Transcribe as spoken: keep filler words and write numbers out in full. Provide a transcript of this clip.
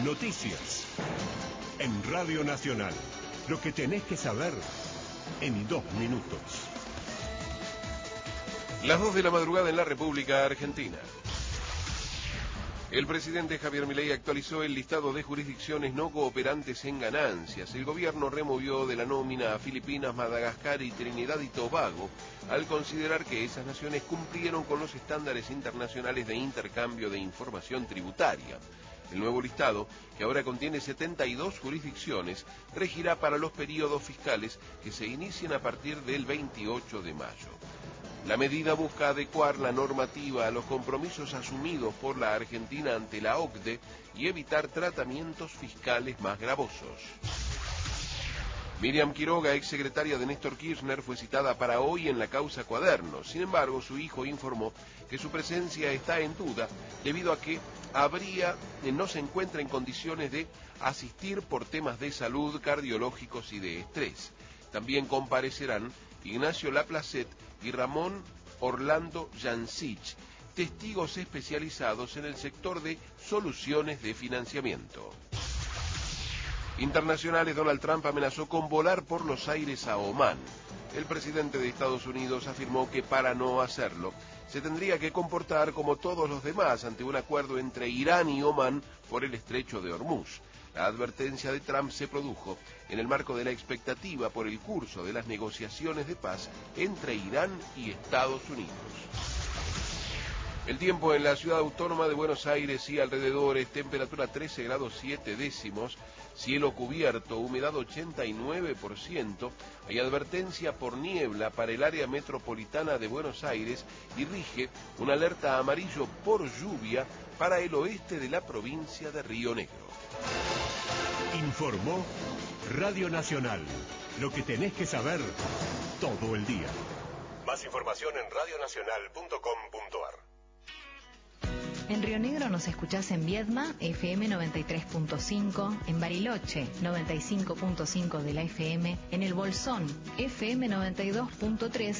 Noticias. En Radio Nacional. Lo que tenés que saber en dos minutos. Las dos de la madrugada en la República Argentina. El presidente Javier Milei actualizó el listado de jurisdicciones no cooperantes en ganancias. El gobierno removió de la nómina a Filipinas, Madagascar y Trinidad y Tobago, al considerar que esas naciones cumplieron con los estándares internacionales de intercambio de información tributaria. El nuevo listado, que ahora contiene setenta y dos jurisdicciones, regirá para los periodos fiscales que se inician a partir del veintiocho de mayo. La medida busca adecuar la normativa a los compromisos asumidos por la Argentina ante la O C D E y evitar tratamientos fiscales más gravosos. Miriam Quiroga, exsecretaria de Néstor Kirchner, fue citada para hoy en la causa Cuadernos. Sin embargo, su hijo informó que su presencia está en duda debido a que habría, no se encuentra en condiciones de asistir por temas de salud, cardiológicos y de estrés. También comparecerán Ignacio Laplacet y Ramón Orlando Jancich, testigos especializados en el sector de soluciones de financiamiento. Internacionales, Donald Trump amenazó con volar por los aires a Omán. El presidente de Estados Unidos afirmó que para no hacerlo, se tendría que comportar como todos los demás ante un acuerdo entre Irán y Omán por el estrecho de Hormuz. La advertencia de Trump se produjo en el marco de la expectativa por el curso de las negociaciones de paz entre Irán y Estados Unidos. El tiempo en la ciudad autónoma de Buenos Aires y alrededores: temperatura trece grados siete décimos, cielo cubierto, humedad ochenta y nueve por ciento, hay advertencia por niebla para el área metropolitana de Buenos Aires y rige una alerta amarillo por lluvia para el oeste de la provincia de Río Negro. Informó Radio Nacional. Lo que tenés que saber todo el día. Más información en radio nacional punto com punto a r. En Río Negro nos escuchás en Viedma, F M noventa y tres punto cinco, en Bariloche, noventa y cinco punto cinco de la F M, en El Bolsón, F M noventa y dos punto tres